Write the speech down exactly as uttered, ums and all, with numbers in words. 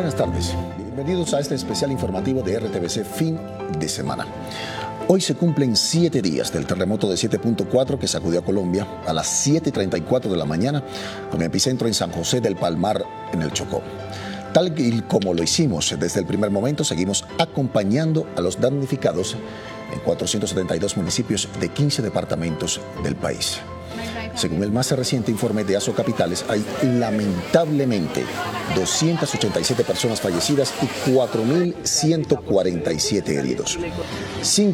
Buenas tardes, bienvenidos a este especial informativo de R T V C fin de semana. Hoy se cumplen siete días del terremoto de siete punto cuatro que sacudió a Colombia a las siete y treinta y cuatro de la mañana, con epicentro en San José del Palmar, en el Chocó. Tal y como lo hicimos desde el primer momento, seguimos acompañando a los damnificados en cuatrocientos setenta y dos municipios de quince departamentos del país. Según el más reciente informe de ASO Capitales, hay lamentablemente doscientas ochenta y siete personas fallecidas y cuatro mil ciento cuarenta y siete heridos. Cinco